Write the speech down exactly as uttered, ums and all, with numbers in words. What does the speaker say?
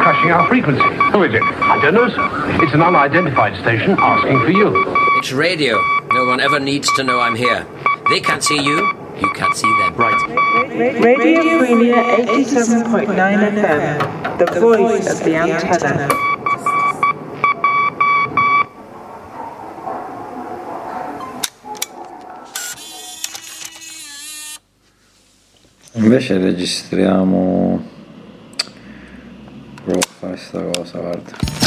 crushing our frequency. Who is it? I don't know, sir. It's an unidentified station asking for you. It's radio. No one ever needs to know I'm here. They can't see you. You can't see them. Right. Radio Frenia eighty-seven point nine F M, the voice of the antenna. Invece registriamo. Provo a fare sta cosa, guarda.